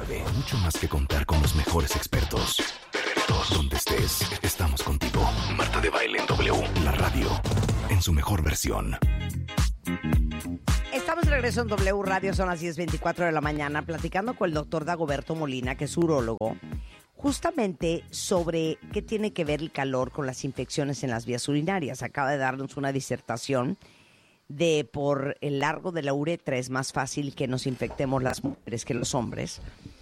tarde. Mucho más que contar con los mejores expertos. Donde estés, estamos contigo. Marta de Baile en W, la radio, en su mejor versión. Estamos de regreso en W Radio, son las 10:24 de la mañana, platicando con el doctor Dagoberto Molina, que es urólogo, justamente sobre qué tiene que ver el calor con las infecciones en las vías urinarias. Acaba de darnos una disertación de por el largo de la uretra es más fácil que nos infectemos las mujeres que los hombres.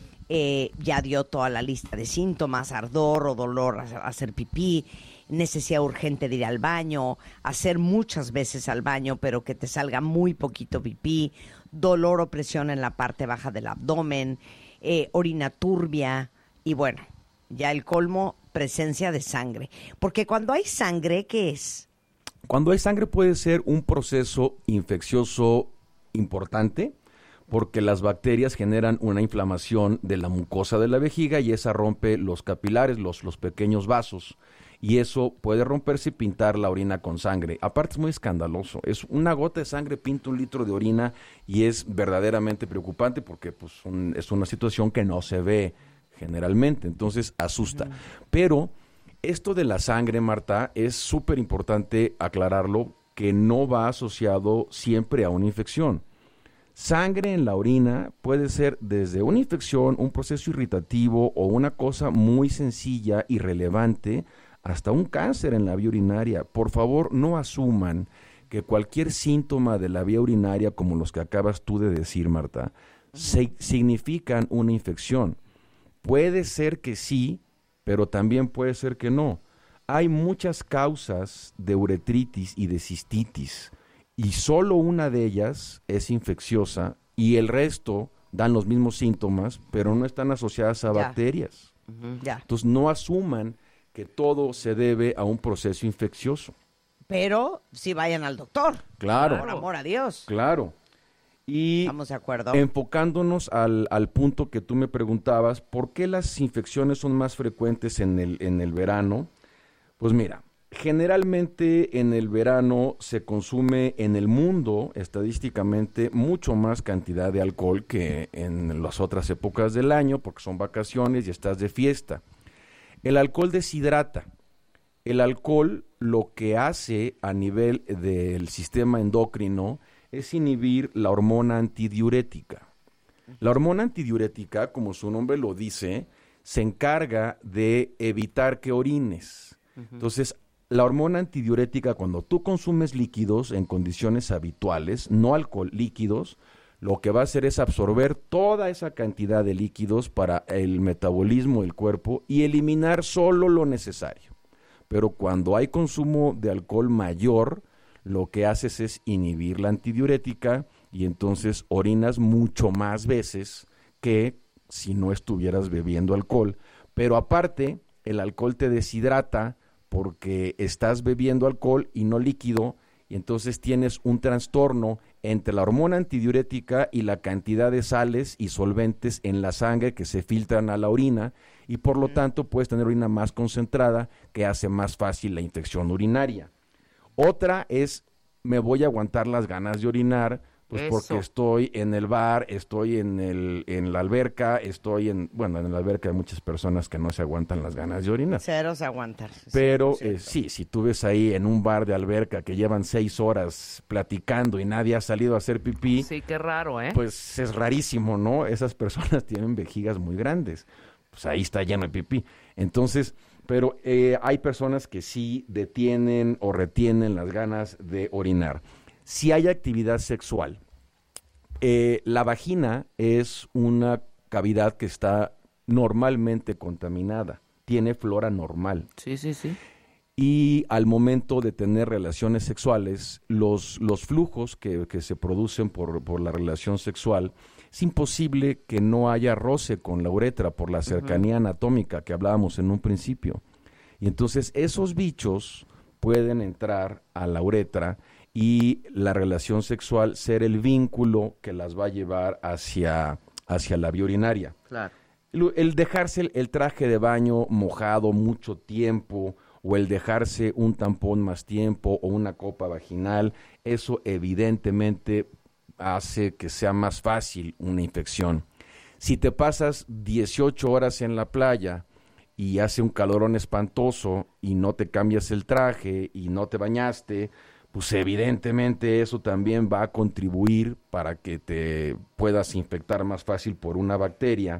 Ya dio toda la lista de síntomas: ardor o dolor al hacer pipí, necesidad urgente de ir al baño, hacer muchas veces al baño pero que te salga muy poquito pipí, dolor o presión en la parte baja del abdomen, orina turbia y bueno, ya el colmo, presencia de sangre. Porque cuando hay sangre, ¿qué es? Cuando hay sangre puede ser un proceso infeccioso importante, porque las bacterias generan una inflamación de la mucosa de la vejiga y esa rompe los capilares, los pequeños vasos. Y eso puede romperse y pintar la orina con sangre. Aparte es muy escandaloso. Es una gota de sangre pinta 1 litro de orina y es verdaderamente preocupante porque pues, es una situación que no se ve generalmente. Entonces asusta. Pero esto de la sangre, Marta, es súper importante aclararlo, que no va asociado siempre a una infección. Sangre en la orina puede ser desde una infección, un proceso irritativo o una cosa muy sencilla y relevante hasta un cáncer en la vía urinaria. Por favor, no asuman que cualquier síntoma de la vía urinaria, como los que acabas tú de decir, Marta, significan una infección. Puede ser que sí, pero también puede ser que no. Hay muchas causas de uretritis y de cistitis, y solo una de ellas es infecciosa, y el resto dan los mismos síntomas, pero no están asociadas a bacterias. Entonces no asuman que todo se debe a un proceso infeccioso. Pero si vayan al doctor. Claro. Por amor a Dios. Claro. Y estamos de acuerdo. Enfocándonos al punto que tú me preguntabas, ¿por qué las infecciones son más frecuentes en el verano? Pues mira, generalmente en el verano se consume en el mundo, estadísticamente, mucho más cantidad de alcohol que en las otras épocas del año, porque son vacaciones y estás de fiesta. El alcohol deshidrata. El alcohol lo que hace a nivel del sistema endocrino es inhibir la hormona antidiurética. La hormona antidiurética, como su nombre lo dice, se encarga de evitar que orines. Entonces, la hormona antidiurética, cuando tú consumes líquidos en condiciones habituales, no alcohol, líquidos, lo que va a hacer es absorber toda esa cantidad de líquidos para el metabolismo del cuerpo y eliminar solo lo necesario. Pero cuando hay consumo de alcohol mayor, lo que haces es inhibir la antidiurética y entonces orinas mucho más veces que si no estuvieras bebiendo alcohol. Pero aparte, el alcohol te deshidrata porque estás bebiendo alcohol y no líquido, y entonces tienes un trastorno entre la hormona antidiurética y la cantidad de sales y solventes en la sangre que se filtran a la orina, y por lo tanto puedes tener orina más concentrada, que hace más fácil la infección urinaria. Otra es, me voy a aguantar las ganas de orinar, pues porque estoy en el bar, estoy en la alberca, en la alberca hay muchas personas que no se aguantan las ganas de orinar. Cero se aguantan. Pero sí, si tú ves ahí en un bar de alberca que llevan 6 horas platicando y nadie ha salido a hacer pipí. Sí, qué raro, ¿eh? Pues es rarísimo, ¿no? Esas personas tienen vejigas muy grandes. Pues ahí está lleno de pipí. Entonces, pero hay personas que sí detienen o retienen las ganas de orinar. Si hay actividad sexual, la vagina es una cavidad que está normalmente contaminada, tiene flora normal. Sí. Y al momento de tener relaciones sexuales, los flujos que se producen por la relación sexual, es imposible que no haya roce con la uretra por la cercanía anatómica que hablábamos en un principio. Y entonces esos bichos pueden entrar a la uretra y la relación sexual ser el vínculo que las va a llevar hacia la vía urinaria. Claro. El dejarse el traje de baño mojado mucho tiempo, o el dejarse un tampón más tiempo, o una copa vaginal, eso evidentemente hace que sea más fácil una infección. Si te pasas 18 horas en la playa y hace un calorón espantoso y no te cambias el traje y no te bañaste, pues evidentemente eso también va a contribuir para que te puedas infectar más fácil por una bacteria.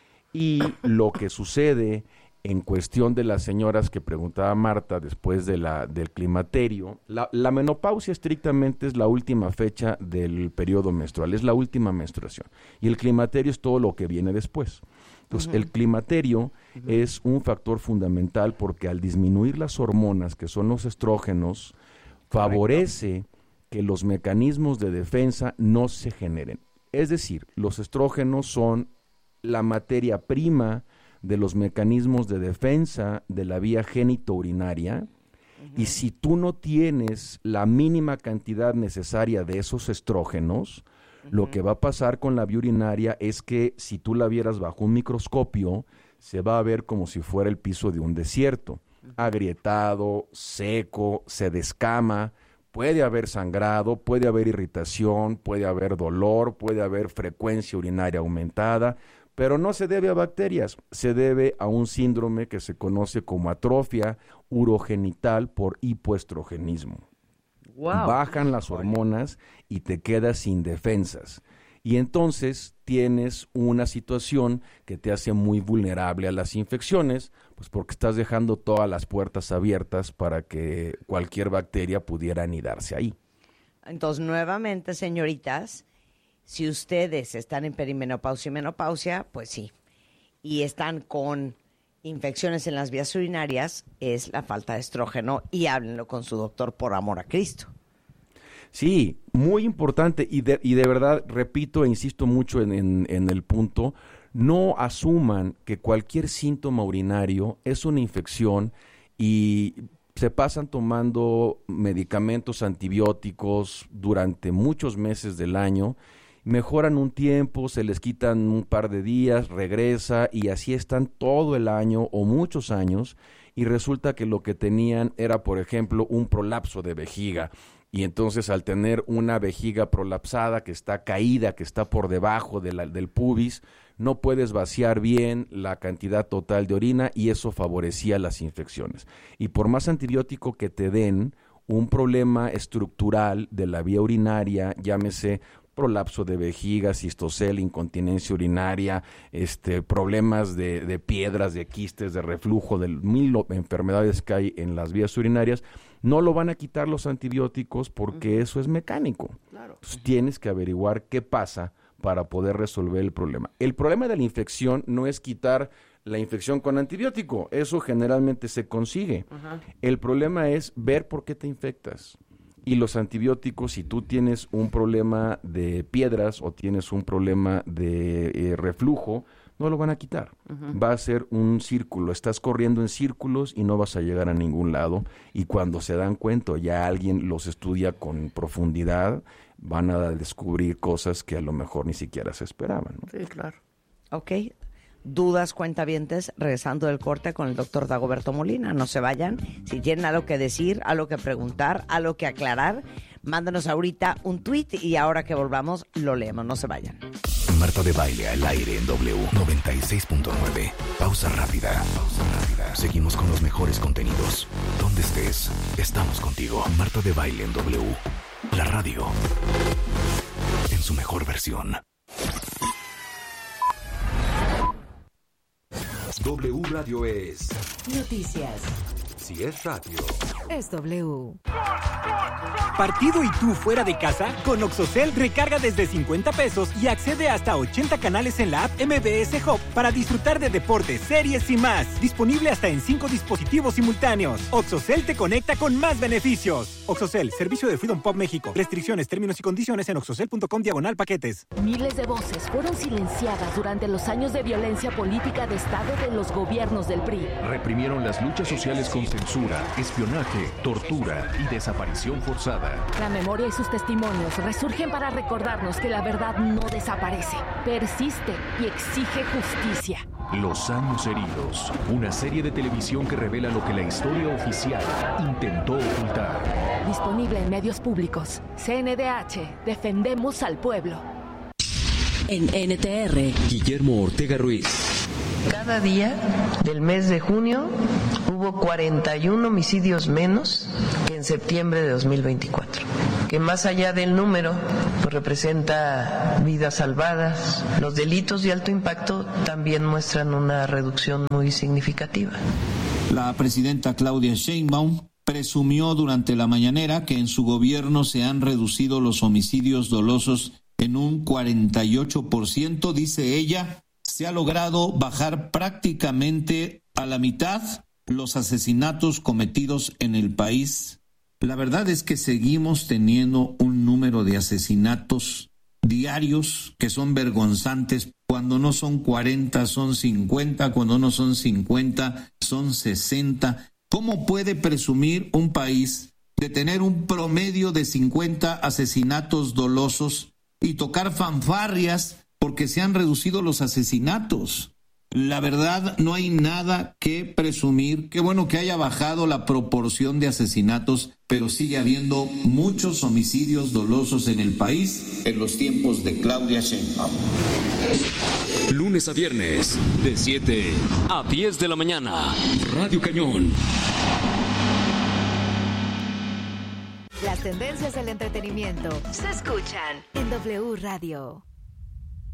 Y lo que sucede en cuestión de las señoras que preguntaba Marta después del climaterio, la menopausia estrictamente es la última fecha del periodo menstrual, es la última menstruación. Y el climaterio es todo lo que viene después. Entonces, el climaterio es un factor fundamental porque al disminuir las hormonas, que son los estrógenos, favorece que los mecanismos de defensa no se generen. Es decir, los estrógenos son la materia prima de los mecanismos de defensa de la vía genitourinaria, y si tú no tienes la mínima cantidad necesaria de esos estrógenos, lo que va a pasar con la vía urinaria es que si tú la vieras bajo un microscopio, se va a ver como si fuera el piso de un desierto, agrietado, seco, se descama, puede haber sangrado, puede haber irritación, puede haber dolor, puede haber frecuencia urinaria aumentada, pero no se debe a bacterias, se debe a un síndrome que se conoce como atrofia urogenital por hipoestrogenismo. Wow. Bajan las hormonas y te quedas sin defensas. Y entonces tienes una situación que te hace muy vulnerable a las infecciones, pues porque estás dejando todas las puertas abiertas para que cualquier bacteria pudiera anidarse ahí. Entonces, nuevamente, señoritas, si ustedes están en perimenopausia y menopausia, pues sí, y están con infecciones en las vías urinarias, es la falta de estrógeno, y háblenlo con su doctor por amor a Cristo. Sí, muy importante, y de verdad, repito e insisto mucho en el punto, no asuman que cualquier síntoma urinario es una infección y se pasan tomando medicamentos antibióticos durante muchos meses del año, mejoran un tiempo, se les quitan un par de días, regresa y así están todo el año o muchos años, y resulta que lo que tenían era, por ejemplo, un prolapso de vejiga. Y entonces al tener una vejiga prolapsada que está caída, que está por debajo del pubis, no puedes vaciar bien la cantidad total de orina y eso favorecía las infecciones. Y por más antibiótico que te den, un problema estructural de la vía urinaria, llámese prolapso de vejiga, cistocele, incontinencia urinaria, problemas de piedras, de quistes, de reflujo, de mil enfermedades que hay en las vías urinarias, no lo van a quitar los antibióticos porque eso es mecánico. Claro. Entonces, tienes que averiguar qué pasa para poder resolver el problema. El problema de la infección no es quitar la infección con antibiótico, eso generalmente se consigue. El problema es ver por qué te infectas. Y los antibióticos, si tú tienes un problema de piedras o tienes un problema de reflujo, no lo van a quitar. Va a ser un círculo. Estás corriendo en círculos y no vas a llegar a ningún lado. Y cuando se dan cuenta, ya alguien los estudia con profundidad, van a descubrir cosas que a lo mejor ni siquiera se esperaban, ¿no? Sí, claro. Ok. Dudas, cuentavientes, regresando del corte con el doctor Dagoberto Molina. No se vayan. Si tienen algo que decir, algo que preguntar, algo que aclarar, mándanos ahorita un tweet y ahora que volvamos lo leemos. No se vayan. Marta de Baile al aire en W 96.9. Pausa rápida. Seguimos con los mejores contenidos. Donde estés, estamos contigo. Marta de Baile en W. La radio. En su mejor versión. W Radio es noticias. Si es radio, es W. ¿Partido y tú fuera de casa? Con Oxocel recarga desde 50 pesos y accede hasta 80 canales en la app MBS Hub para disfrutar de deportes, series y más. Disponible hasta en 5 dispositivos simultáneos. Oxocel te conecta con más beneficios. Oxocel, servicio de Freedom Pop México. Restricciones, términos y condiciones en oxocel.com/paquetes. Miles de voces fueron silenciadas durante los años de violencia política de Estado de los gobiernos del PRI. Reprimieron las luchas sociales con censura, espionaje, tortura y desaparición forzada. La memoria y sus testimonios resurgen para recordarnos que la verdad no desaparece, persiste y exige justicia. Los años heridos, una serie de televisión que revela lo que la historia oficial intentó ocultar. Disponible en medios públicos. CNDH, defendemos al pueblo. En NTR, Guillermo Ortega Ruiz. Cada día del mes de junio hubo 41 homicidios menos que en septiembre de 2024, que más allá del número, pues representa vidas salvadas. Los delitos de alto impacto también muestran una reducción muy significativa. La presidenta Claudia Sheinbaum presumió durante la mañanera que en su gobierno se han reducido los homicidios dolosos en un 48%, dice ella. Se ha logrado bajar prácticamente a la mitad los asesinatos cometidos en el país. La verdad es que seguimos teniendo un número de asesinatos diarios que son vergonzantes. Cuando no son 40, son 50, cuando no son 50, son 60. ¿Cómo puede presumir un país de tener un promedio de 50 asesinatos dolosos y tocar fanfarrias porque se han reducido los asesinatos? La verdad, no hay nada que presumir. Qué bueno que haya bajado la proporción de asesinatos, pero sigue habiendo muchos homicidios dolosos en el país en los tiempos de Claudia Sheinbaum. Lunes a viernes, de 7 a 10 de la mañana. Radio Cañón. las tendencias del entretenimiento se escuchan en W Radio.